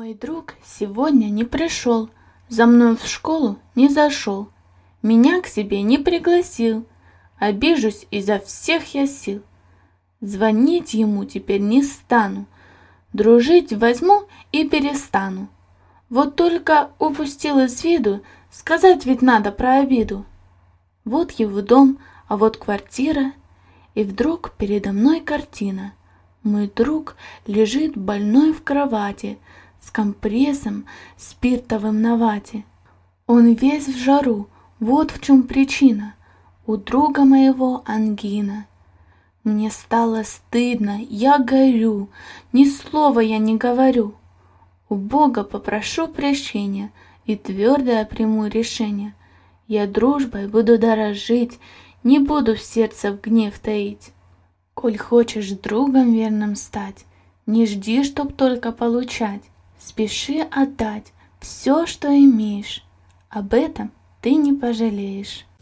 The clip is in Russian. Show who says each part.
Speaker 1: Мой друг сегодня не пришел, за мной в школу не зашел, меня к себе не пригласил, обижусь изо всех я сил. Звонить ему теперь не стану, дружить возьму и перестану. Вот только упустил из виду, сказать ведь надо про обиду. Вот его дом, а вот квартира, и вдруг передо мной картина. Мой друг лежит больной в кровати, с компрессом спиртовым на вате. Он весь в жару, вот в чем причина. У друга моего ангина. Мне стало стыдно, я горю, ни слова я не говорю. У Бога попрошу прощения и твердое приму решение. Я дружбой буду дорожить, не буду в сердце в гнев таить. Коль хочешь другом верным стать, не жди, чтоб только получать. Спеши отдать все, что имеешь, об этом ты не пожалеешь.